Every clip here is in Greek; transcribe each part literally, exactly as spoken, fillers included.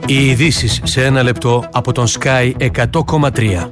Οι ειδήσεις σε ένα λεπτό από τον Sky εκατό κόμμα τρία.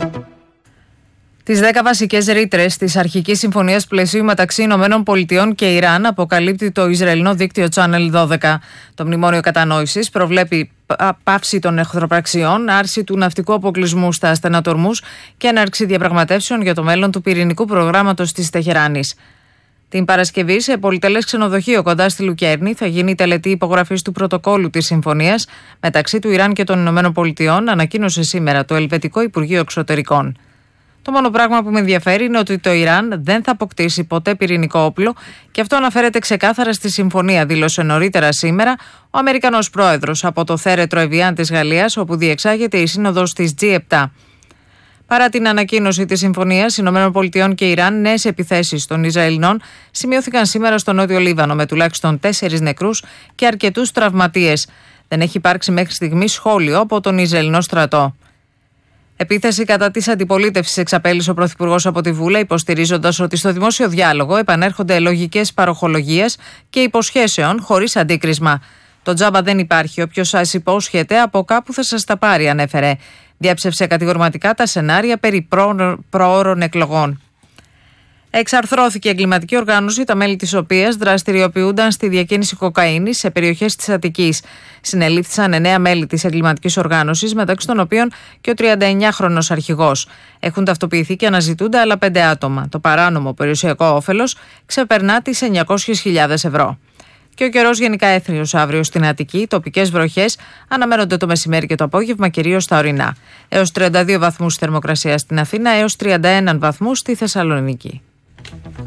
Τις δέκα βασικές ρήτρες της αρχικής συμφωνίας πλαισίου μεταξύ Ηνωμένων Πολιτειών και Ιράν αποκαλύπτει το Ισραηλινό δίκτυο Channel δώδεκα. Το μνημόνιο κατανόησης προβλέπει πάυση των εχθροπραξιών, άρση του ναυτικού αποκλεισμού στα στενά ορμούς και έναρξη διαπραγματεύσεων για το μέλλον του πυρηνικού προγράμματος της Τεχεράνης. Την Παρασκευή, σε πολυτελές ξενοδοχείο κοντά στη Λουκέρνη, θα γίνει η τελετή υπογραφής του πρωτοκόλου της συμφωνίας μεταξύ του Ιράν και των Ηνωμένων Πολιτειών, ανακοίνωσε σήμερα το Ελβετικό Υπουργείο Εξωτερικών. Το μόνο πράγμα που με ενδιαφέρει είναι ότι το Ιράν δεν θα αποκτήσει ποτέ πυρηνικό όπλο και αυτό αναφέρεται ξεκάθαρα στη συμφωνία, δήλωσε νωρίτερα σήμερα ο Αμερικανός πρόεδρος από το θέρετρο Εβιάν της Γαλλίας, όπου διεξάγεται η σύνοδος της τζι επτά. Παρά την ανακοίνωση της συμφωνίας ΗΠΑ και Ιράν, νέες επιθέσεις των Ισραηλινών σημειώθηκαν σήμερα στο Νότιο Λίβανο με τουλάχιστον τέσσερις νεκρούς και αρκετούς τραυματίες. Δεν έχει υπάρξει μέχρι στιγμή σχόλιο από τον Ισραηλινό στρατό. Επίθεση κατά της αντιπολίτευσης εξαπέλυσε ο Πρωθυπουργός από τη Βούλα, υποστηρίζοντας ότι στο δημόσιο διάλογο επανέρχονται λογικές παροχολογίες και υποσχέσεων χωρίς αντίκρισμα. Το τζάμπα δεν υπάρχει. Όποιος σας υπόσχεται από κάπου θα σας τα πάρει, ανέφερε. Διάψευσε κατηγορηματικά τα σενάρια περί προ... προώρων εκλογών. Εξαρθρώθηκε η εγκληματική οργάνωση, τα μέλη της οποίας δραστηριοποιούνταν στη διακίνηση κοκαίνης σε περιοχές της Αττικής. Συνελήφθησαν εννέα μέλη της εγκληματικής οργάνωσης, μεταξύ των οποίων και ο τριανταεννιάχρονος αρχηγός. Έχουν ταυτοποιηθεί και αναζητούνται άλλα πέντε άτομα. Το παράνομο περιουσιακό όφελος ξεπερνά τις εννιακόσιες χιλιάδες ευρώ. Και ο καιρός γενικά έθριος αύριο στην Αττική. Τοπικές βροχές αναμένονται το μεσημέρι και το απόγευμα, κυρίως στα ορεινά. Έως τριάντα δύο βαθμούς θερμοκρασία στην Αθήνα, έως τριάντα ένα βαθμούς στη Θεσσαλονίκη.